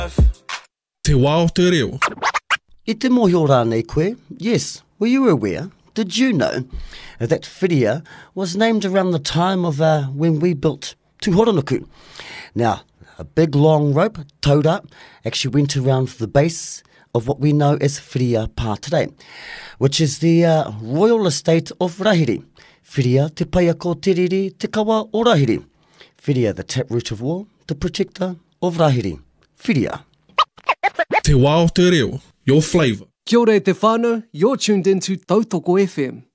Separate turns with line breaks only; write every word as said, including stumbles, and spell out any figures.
Te wā o te reo.
I te mohio rānei koe, yes, were you aware? Did you know that Whiria was named around the time of uh, when we built Tūhoranuku? Now, a big long rope towed up actually went around the base of what we know as Whiria Pā today, which is the uh, royal estate of Rahiri. Whiria te paia ko tiriri te kawa o Rahiri. Whiria, the taproot of war, the protector of Rahiri. Whiria.
Te wā o te reo, your flavour.
Kia ora e te whānau, you're tuned into Tautoko F M.